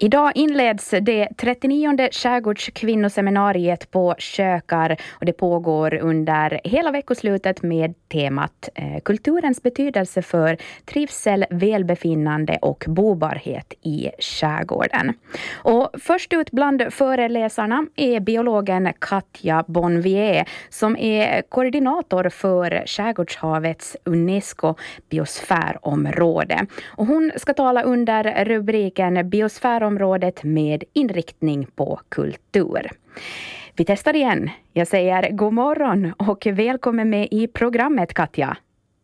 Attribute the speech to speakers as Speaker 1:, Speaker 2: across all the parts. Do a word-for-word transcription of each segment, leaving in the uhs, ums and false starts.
Speaker 1: Idag inleds det trettionionde skärgårdskvinnoseminariet på Sjökar och det pågår under hela veckoslutet med temat eh, kulturens betydelse för trivsel, välbefinnande och bobarhet i skärgården. Och först ut bland föreläsarna är biologen Katja Bonvier som är koordinator för Skärgårdshavets UNESCO biosfärområde. Och hon ska tala under rubriken biosfärområde området med inriktning på kultur. Vi testar igen. Jag säger god morgon och välkommen med i programmet, Katja.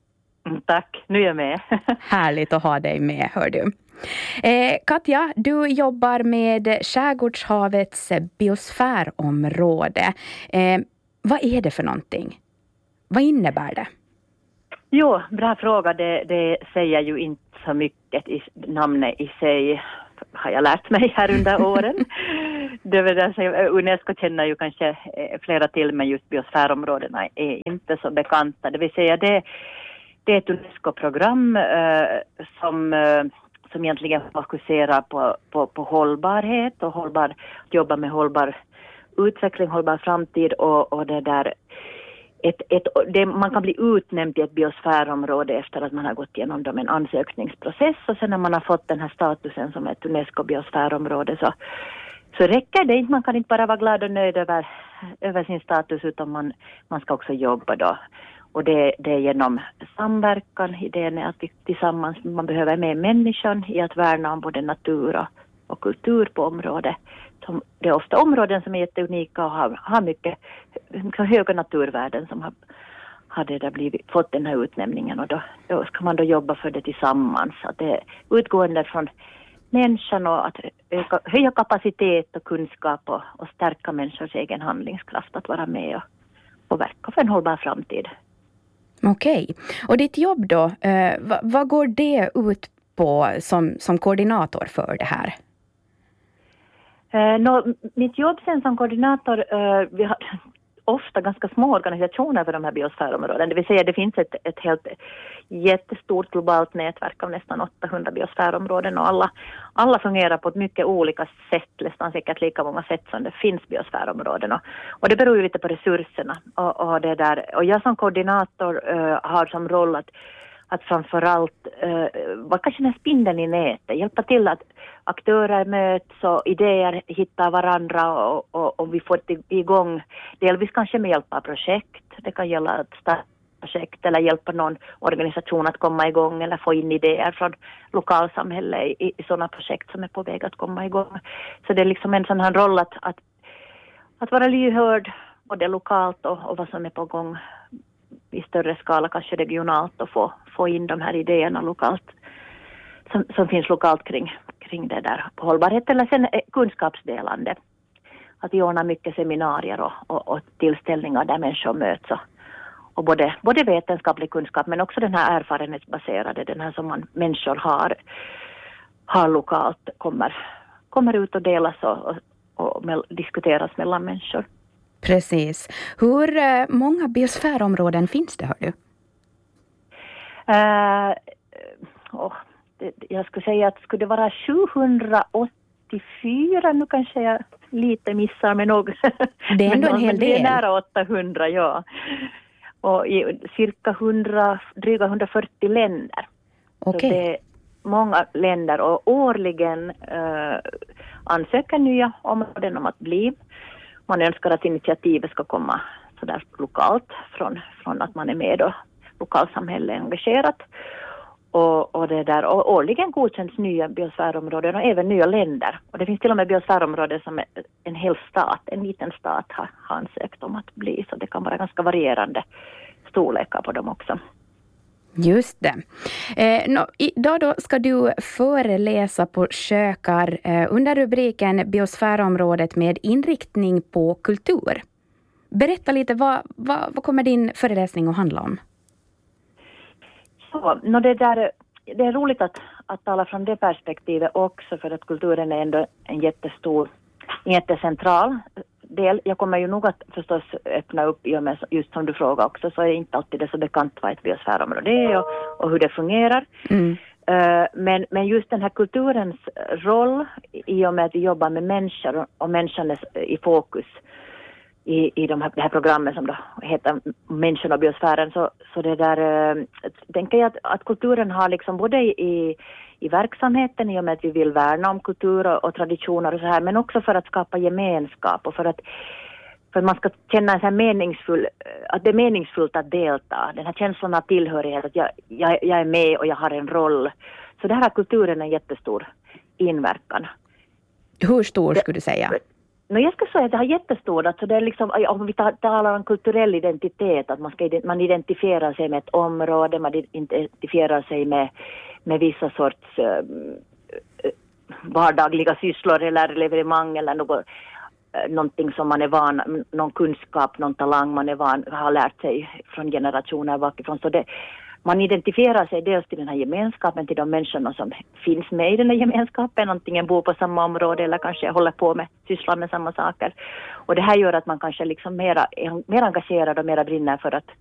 Speaker 2: Tack, nu är jag med.
Speaker 1: Härligt att ha dig med, hör du. Eh, Katja, du jobbar med Skärgårdshavets biosfärområde. Eh, vad är det för någonting? Vad innebär det?
Speaker 2: Jo, bra fråga. Det, det säger ju inte så mycket i namnet i sig, har jag lärt mig här under åren. Det vill säga, UNESCO känner ju kanske flera till, men just biosfärområdena är inte så bekanta. Det vill säga det, det är ett UNESCO-program eh, som, eh, som egentligen fokuserar på, på, på hållbarhet och hållbar, jobba med hållbar utveckling, hållbar framtid och, och det där. Ett, ett, det, man kan bli utnämnd i ett biosfärområde efter att man har gått igenom dem en ansökningsprocess, och sen när man har fått den här statusen som ett UNESCO-biosfärområde så, så räcker det inte. Man kan inte bara vara glad och nöjd över, över sin status, utan man, man ska också jobba då. Och det, det är genom samverkan, idén är att vi tillsammans, man behöver med människan i att värna om både natur och, och kultur på området. Som, det är ofta områden som är jätteunika och har, har mycket höga naturvärden som har, har det där blivit, fått den här utnämningen, och då, då ska man då jobba för det tillsammans. Att det är utgående från människan och att öka, höja kapacitet och kunskap och, och stärka människors egen handlingskraft att vara med och, och verka för en hållbar framtid.
Speaker 1: Okej, och ditt jobb då, eh, vad, vad går det ut på som, som koordinator för det här?
Speaker 2: Uh, no, mitt jobb sen som koordinator, uh, vi har ofta ganska små organisationer för de här biosfärområden. Det vill säga det finns ett, ett helt jättestort globalt nätverk av nästan åttahundra biosfärområden, och alla, alla fungerar på ett mycket olika sätt, nästan säkert lika många sätt som det finns biosfärområden. Och, och det beror ju lite på resurserna. Och, och, det där. och jag som koordinator uh, har som roll att att framförallt uh, vara kanske den spindeln i nätet, hjälpa till att aktörer möts och idéer hittar varandra och, och, och vi får igång, delvis kanske med hjälp av projekt. Det kan gälla att starta projekt eller hjälpa någon organisation att komma igång eller få in idéer från lokalsamhälle i, i sådana projekt som är på väg att komma igång. Så det är liksom en sån här roll att, att, att vara lyhörd både lokalt och, och vad som är på gång i större skala, kanske regionalt, och få, få in de här idéerna lokalt som, som finns lokalt kring, kring det där hållbarhet. Eller sen kunskapsdelande. Att vi ordnar mycket seminarier och, och, och tillställningar där människor möts. Och, och både, både vetenskaplig kunskap men också den här erfarenhetsbaserade, den här som man, människor har, har lokalt, kommer, kommer ut och delas och, och, och med, diskuteras mellan människor.
Speaker 1: Precis. Hur uh, många biosfärområden finns det, hör du?
Speaker 2: Uh, oh, det, jag skulle säga att det skulle vara sjuhundraåttiofyra, nu kanske jag lite missar med något.
Speaker 1: Det är ändå en hel del.
Speaker 2: Det är nära åttahundra, ja. Och i cirka hundra, dryga hundrafyrtio länder.
Speaker 1: Okej.
Speaker 2: Så det är många länder, och årligen uh, ansöker nya områden om att bli. Man önskar att initiativet ska komma så där lokalt från, från att man är med och lokalsamhälle engagerat. Och, och, det där, och årligen godkänns nya biosfärområden och även nya länder. Och det finns till och med biosfärområden som en hel stat, en liten stat har, har ansökt om att bli. Så det kan vara ganska varierande storlekar på dem också.
Speaker 1: Just det. Eh, no, idag då ska du föreläsa på Sjökar eh, under rubriken biosfärområdet med inriktning på kultur. Berätta lite, vad, vad, vad kommer din föreläsning att handla om?
Speaker 2: Så, no det, där, det är roligt att, att tala från det perspektivet också, för att kulturen är ändå en jättestor, en jättecentral del. Jag kommer ju nog att förstås öppna upp i och med, just som du frågar också, så är inte alltid det så bekant vad ett biosfärområde är och, och hur det fungerar. Mm. Uh, men, men just den här kulturens roll i och med att vi jobbar med människor och människan är i fokus i, i de här, det här programmet som då heter Människan och biosfären, så, så det där uh, tänker jag att, att kulturen har liksom både i, i verksamheten i och med att vi vill värna om kultur och, och traditioner och så här, men också för att skapa gemenskap och för att för att man ska känna en så här meningsfull, att det är meningsfullt att delta. Den här känslan av tillhörighet, att jag, jag, jag är med och jag har en roll. Så det här har kulturen en jättestor inverkan.
Speaker 1: Hur stor skulle du säga?
Speaker 2: No, jag ska säga att det har jättestor. Alltså det är liksom, om vi talar om kulturell identitet, att man, ska, man identifierar sig med ett område, man identifierar sig med, med vissa sorts uh, vardagliga sysslor eller leveremang eller något, någonting som man är van, någon kunskap, någon talang man är van, har lärt sig från generationer bakifrån. Så det, man identifierar sig dels till den här gemenskapen, till de människorna som finns med i den här gemenskapen, antingen bor på samma område eller kanske håller på med, sysslar med samma saker. Och det här gör att man kanske liksom mera, mer engagerad och mera brinner för att